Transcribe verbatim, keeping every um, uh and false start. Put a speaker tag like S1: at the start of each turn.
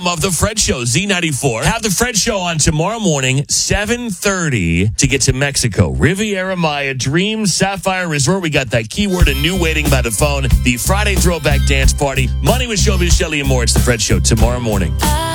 S1: home of The Fred Show, Z ninety-four. Have The Fred Show on tomorrow morning, seven thirty, to get to Mexico. Riviera Maya Dream Sapphire Resort. We got that keyword, a new waiting by the phone. The Friday Throwback Dance Party. Money with Showbiz, Shelley and more. It's The Fred Show tomorrow morning.